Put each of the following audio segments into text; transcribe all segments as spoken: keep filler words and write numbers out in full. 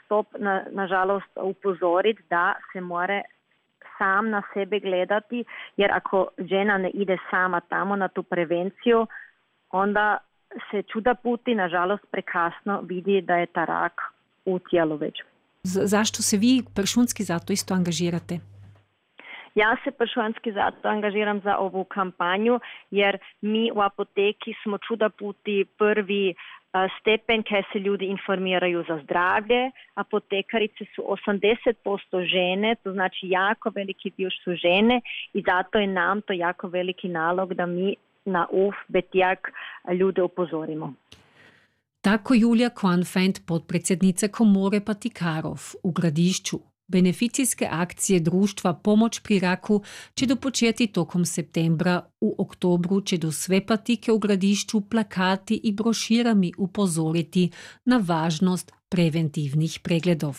stop na, nažalost upozoriti da se mora sam na sebe gledati, jer ako žena ne ide sama tamo na tu prevenciju, onda se čuda puti, nažalost, prekasno vidi da je ta rak u tijelu već. Z- zašto se vi pršunski zato isto angažirate? Ja se pršunski zato angažiram za ovu kampanju, jer mi u apoteki smo čuda puti prvi stepen kaj se ljudi informiraju za zdravlje. Apotekarice su osamdeset posto žene, to znači jako veliki dio su žene i zato je nam to jako veliki nalog da mi na U F Betijak ljude upozorimo. Tako Julija Kvanfent, podpredsjednica Komore Patikarov u Gradišću. Beneficijske akcije društva Pomoć pri raku će dopočeti tokom septembra. U oktobru će do sve patike u Gradišću plakati i broširami upozoriti na važnost preventivnih pregledov.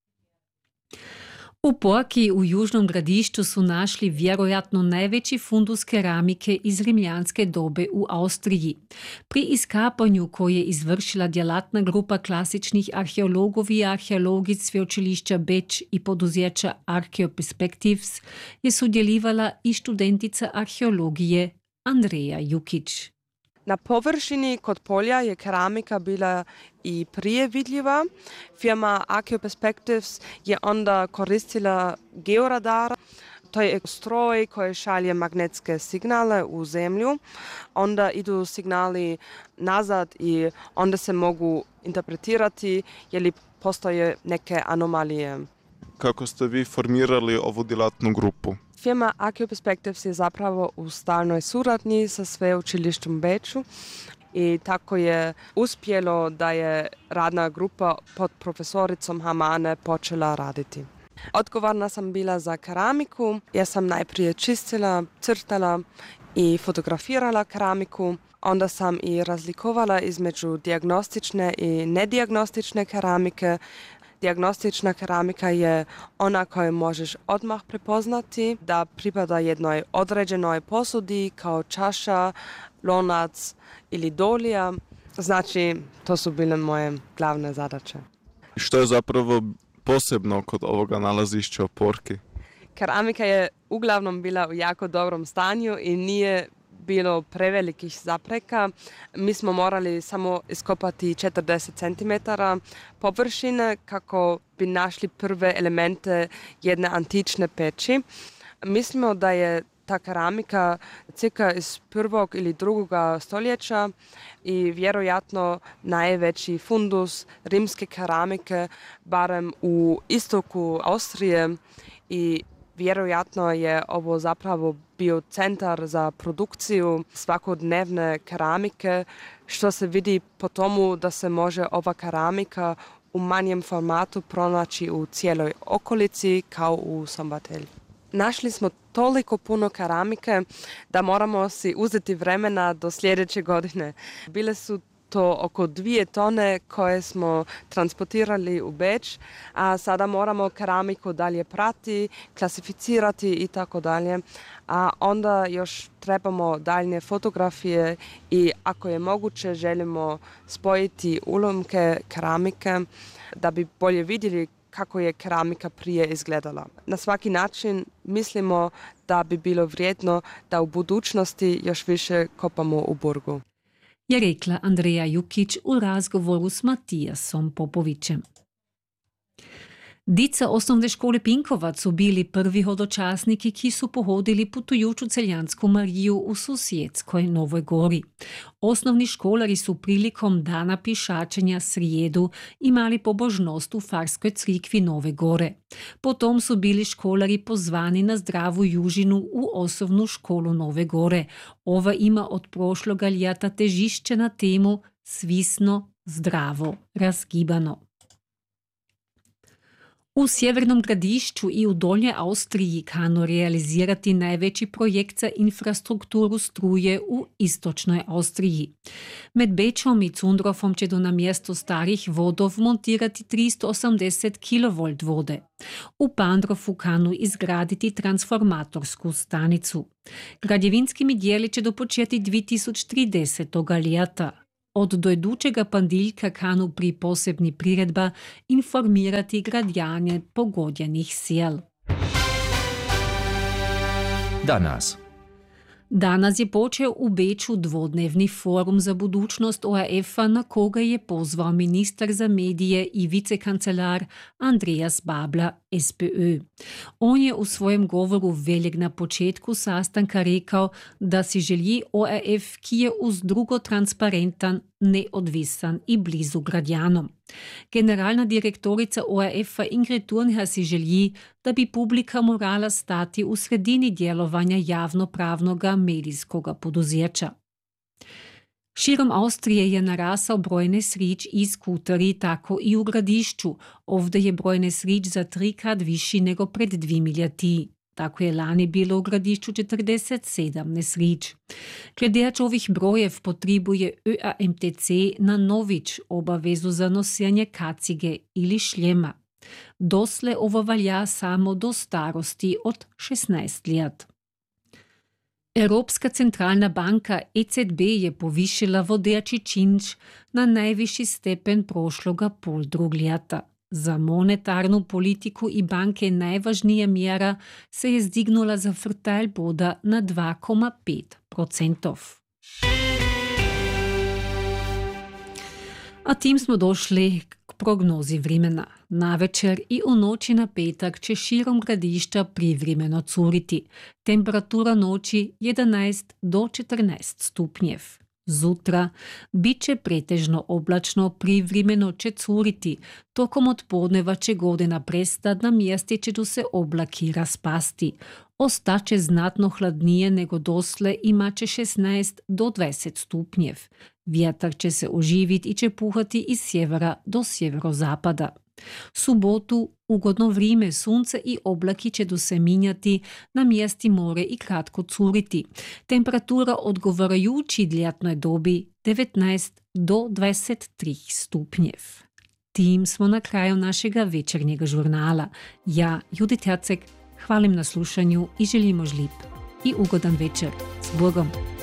U Porki u Južnom Gradišću su našli vjerojatno najveći fundus keramike iz rimljanske dobe u Austriji. Pri iskapanju koje je izvršila djelatna grupa klasičnih arheologov i arheologic Sveučilišća Beč i poduzeća Archaeoperspectives je sudjelivala i študentica arheologije Andreja Jukić. Na površini kod polja je keramika bila i prije vidljiva. Firma Archaeoperspectives je onda koristila georadar. To je stroj koji šalje magnetske signale u zemlju. Onda idu signali nazad i onda se mogu interpretirati je li postoje neke anomalije. Kako ste vi formirali ovu djelatnu grupu? Firma Archaeoperspectives je zapravo u stalnoj suradnji sa Sveučilištem Beču i tako je uspjelo da je radna grupa pod profesoricom Hamane počela raditi. Odgovorna sam bila za keramiku. Ja sam najprije čistila, crtala i fotografirala keramiku. Onda sam i razlikovala između dijagnostične i nedijagnostične keramike. Dijagnostična keramika je ona koju možeš odmah prepoznati da pripada jednoj određenoj posudi kao čaša, lonac ili dolija. Znači, to su bile moje glavne zadaće. Što je zapravo posebno kod ovoga nalazišća u Porki? Keramika je uglavnom bila u jako dobrom stanju i nije bilo prevelikih zapreka. Mi smo morali samo iskopati četrdeset centimetara površine kako bi našli prve elemente jedne antične peći. Mislimo da je ta keramika cirka iz prvog ili drugoga stoljeća i vjerojatno najveći fundus rimske keramike, barem u istoku Austrije, i vjerojatno je ovo zapravo bio centar za produkciju svakodnevne keramike, što se vidi po tomu da se može ova keramika u manjem formatu pronaći u cijeloj okolici kao u Sombotelj. Našli smo toliko puno keramike da moramo si uzeti vremena do sljedeće godine. Bile su to oko dvije tone koje smo transportirali u Beč, a sada moramo keramiku dalje prati, klasificirati i tako dalje. A onda još trebamo daljnje fotografije i ako je moguće želimo spojiti ulomke keramike da bi bolje vidjeli kako je keramika prije izgledala. Na svaki način mislimo da bi bilo vrijedno da u budućnosti još više kopamo u Burgu, je rekla Andreja Jukić u razgovoru s Matijasom Popovićem. Dica osnovne škole Pinkovac su bili prvi hodočasniki, ki su pohodili putujuću celjansku Mariju u susjedskoj Novoj Gori. Osnovni školari su prilikom dana pišačenja srijedu imali pobožnost u Farskoj crikvi Nove Gore. Potom su bili školari pozvani na zdravu južinu u osnovnu školu Nove Gore. Ova ima od prošloga ljeta težišće na temu svisno, zdravo, razgibano. U Sjevernom Gradišću i u Donjoj Austriji kano realizirati najveći projekt za infrastrukturu struje u Istočnoj Austriji. Med Bečom i Cundrofom će do na mjesto starih vodov montirati tristo osamdeset kilovolt vode. U Pandrofu kanu izgraditi transformatorsku stanicu. Građevinskimi dijeli će dopočeti dvije tisuće tridesetog ljeta. Od dojdućega pandiljka kanu pri posebni priredba informirati gradjanje pogodjenih sjel. Danas. Danas je počeo u Beču dvodnevni forum za budućnost O R F-a, na koga je pozvao ministar za medije i vicekancelar Andreas Babler, S P Ö. On je u svojem govoru veljeg na početku sastanka rekao, da si želi O R F, ki je uz drugo transparentan, neodvisan i blizu gradjanom. Generalna direktorica O R F-a Ingrid Turnher si želi, da bi publika morala stati u sredini djelovanja javnopravnoga medijskoga poduzeća. Širom Austrije je narasao broj nesreč i skuteri, tako i u Gradišću. Ovdje je broj nesreč za trikrat viši nego pred dvimi ljeti. Tako je lani bilo u Gradišću četrdeset sedam nesreč. Gledač ovih brojev potrebuje Ö A M T C na novič obavezu za nosenje kacige ili šljema. Dosle ovo valja samo do starosti od šestnaest let. Evropska centralna banka E C B je povišila vodeči činč na najviši stepen prošloga poldrug ljeta. Za monetarnu politiku i banke najvažnija mjera se je zdignula za frtalj boda na dva zarez pet procentov. A tim smo došli k prognozi vremena. Navečer i u noći na petak će širom Gradišća privremeno curiti. Temperatura noći jedanaest do četrnaest stupnjev. Zutra bit će pretežno oblačno, privremeno će curiti. Tokom od podneva će godina prestat, na mjesti će se oblaki raspasti. Ostaće znatno hladnije nego dosle, ima će šesnaest do dvadeset stupnjev. Vjetar će se oživiti i će puhati iz sjevera do sjeverozapada. Subotu ugodno vrijeme, sunce i oblaki će se minjati, na mjesti more i kratko curiti. Temperatura odgovarajući ljetnoj dobi devetnaest do dvadeset tri stupnjev. Tim smo na kraju našega večernjega žurnala. Ja, Judit Herceg, hvalim na slušanju i želimo žlip i ugodan večer. S Bogom!